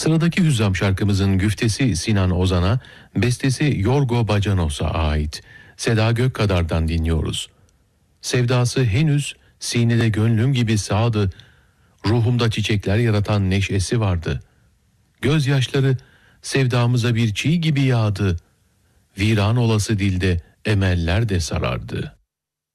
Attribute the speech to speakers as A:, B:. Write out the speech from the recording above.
A: Sıradaki Hüzzam şarkımızın güftesi Sinan Ozan'a, bestesi Yorgo Bacanos'a ait. Seda Gökkadar'dan dinliyoruz. Sevdası henüz sinede gönlüm gibi sağdı, ruhumda çiçekler yaratan neşesi vardı. Gözyaşları sevdamıza bir çiğ gibi yağdı, viran olası dilde emeller de sarardı.